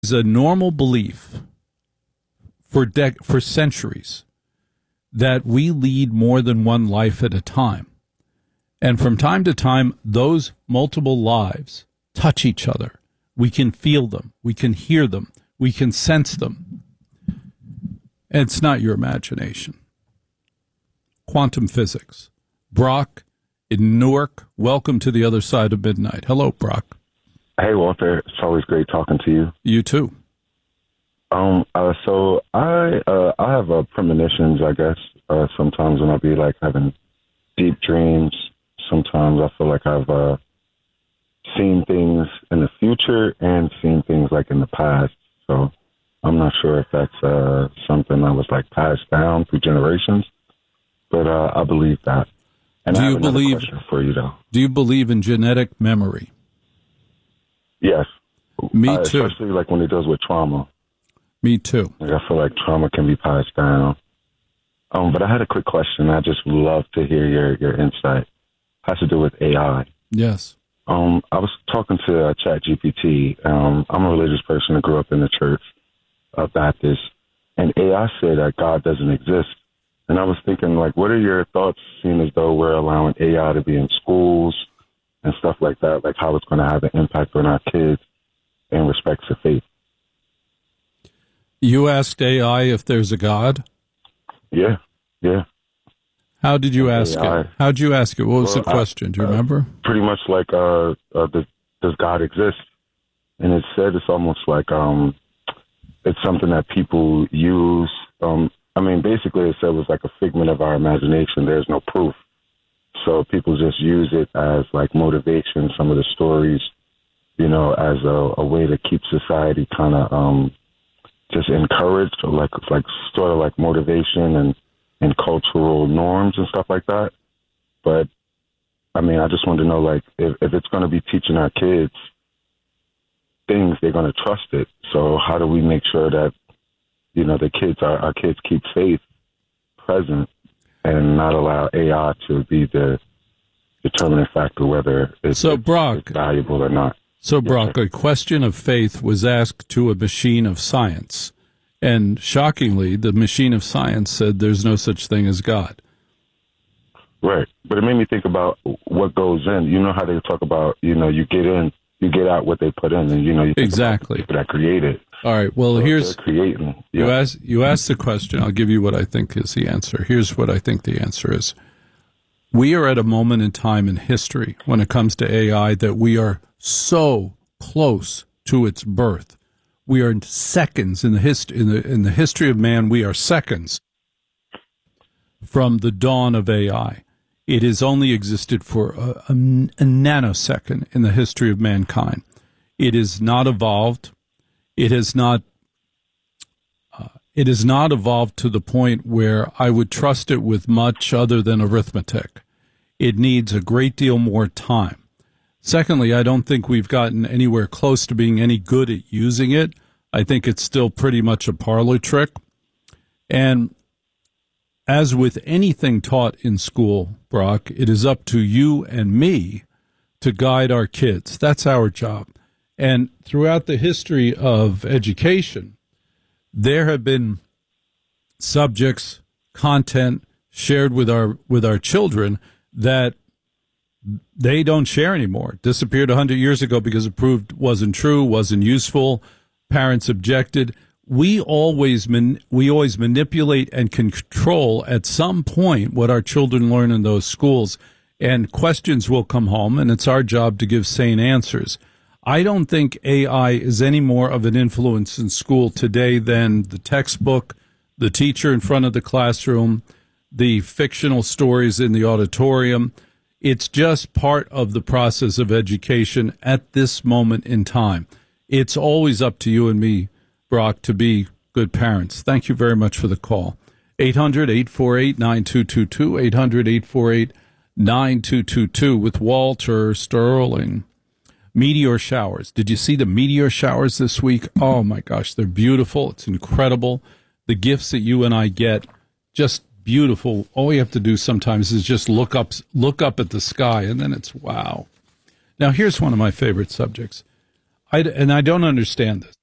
is a normal belief for centuries that we lead more than one life at a time. And from time to time, those multiple lives touch each other. We can feel them. We can hear them. We can sense them. And it's not your imagination. Quantum physics. Brock in Newark, welcome to the other side of midnight. Hello, Brock. Hey, Walter. It's always great talking to you. You too. So I have premonitions, I guess. Sometimes when I be like having deep dreams, sometimes I feel like I've seen things in the future and seen things like in the past. So I'm not sure if that's something that was like passed down through generations, but I believe that. And I have another question for you, though. Do you believe in genetic memory? Yes. Me too. Especially like when it deals with trauma. Me too. Like I feel like trauma can be passed down. But I had a quick question. I just love to hear your insight. It has to do with AI. Yes. I was talking to ChatGPT. I'm a religious person who grew up in the church, Baptist, and AI said that God doesn't exist. And I was thinking, like, what are your thoughts, seeing as though we're allowing AI to be in schools and stuff like that, like how it's going to have an impact on our kids in respect to faith? You asked AI if there's a God? Yeah. How did you ask AI. it? How did you ask it? What was the question? Do you remember? Pretty much like, does God exist? And it said it's almost like it's something that people use. Basically it said it was like a figment of our imagination. There's no proof. So people just use it as like motivation, some of the stories, as a way to keep society kind of just encouraged, or like sort of like motivation and cultural norms and stuff like that. But I just wanted to know, like, if it's going to be teaching our kids things, they're going to trust it. So how do we make sure that, our kids keep faith present and not allow AI to be the determining factor whether it's valuable or not? So, Brock, a question of faith was asked to a machine of science. And shockingly, the machine of science said there's no such thing as God. Right. But it made me think about what goes in. You know how they talk about, you get in, you get out what they put in, and, you think exactly about the people that create it. All right. Well, so here's creating. Yeah. You asked the question. I'll give you what I think is the answer. Here's what I think the answer is. We are at a moment in time in history when it comes to AI that we are so close to its birth. We are seconds in the history of man. We are seconds from the dawn of AI. It has only existed for a nanosecond in the history of mankind. It is not evolved. It has not evolved to the point where I would trust it with much other than arithmetic. It needs a great deal more time. Secondly, I don't think we've gotten anywhere close to being any good at using it. I think it's still pretty much a parlor trick. And as with anything taught in school, Brock, it is up to you and me to guide our kids. That's our job. And throughout the history of education, there have been subjects, content shared with our children that they don't share anymore. Disappeared 100 years ago because it proved wasn't true, wasn't useful. Parents objected. We always manipulate and control at some point what our children learn in those schools, and questions will come home, and it's our job to give sane answers. I don't think AI is any more of an influence in school today than the textbook, the teacher in front of the classroom, the fictional stories in the auditorium. It's just part of the process of education at this moment in time. It's always up to you and me, Brock, to be good parents. Thank you very much for the call. 800-848-9222, 800-848-9222 with Walter Sterling. Meteor showers. Did you see the meteor showers this week? Oh, my gosh, they're beautiful. It's incredible. The gifts that you and I get, just beautiful. All we have to do sometimes is just look up at the sky, and then it's wow. Now, here's one of my favorite subjects. I don't understand this.